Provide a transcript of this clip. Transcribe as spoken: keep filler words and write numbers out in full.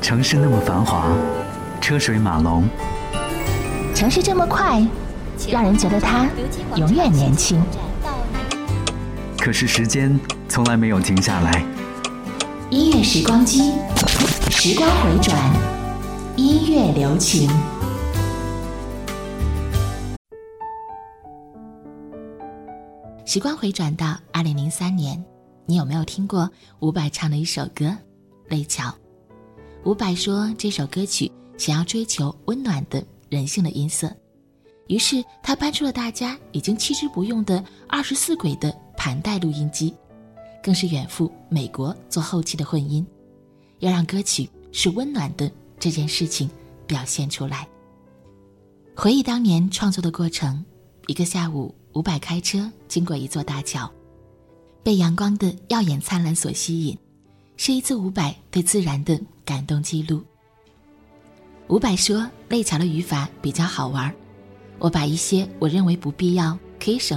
城市那么繁华，车水马龙， 城市这么快，让人觉得它永远年轻。 可是时间从来没有停下来。 音乐时光机，时光回转，音乐留情。时光回转到二零零三年，你有没有听过伍佰唱的一首歌《泪桥》？伍佰说这首歌曲想要追求温暖的人性的音色，于是他搬出了大家已经弃之不用的二十四轨的盘带录音机，更是远赴美国做后期的混音，要让歌曲是温暖的这件事情表现出来。回忆当年创作的过程，一个下午，伍佰开车经过一座大桥，被阳光的耀眼灿烂所吸引，是一次伍佰对自然的感动记录。伍佰说，泪桥的语法比较好玩，我把一些我认为不必要可以省